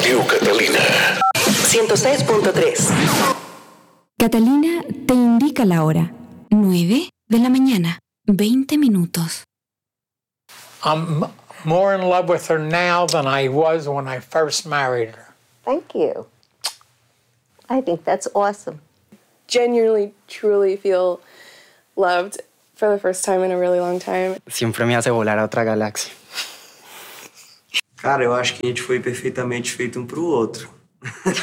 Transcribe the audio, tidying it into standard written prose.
Radio Catalina 106.3. Catalina te indica la hora. 9 de la mañana, 20 minutos. I'm more in love with her now than I was when I first married her. Thank you. I think that's awesome. Genuinely, truly feel loved for the first time in a really long time. Siempre me hace volar a otra galaxia. Cara, eu acho que a gente foi perfeitamente feito um pro outro.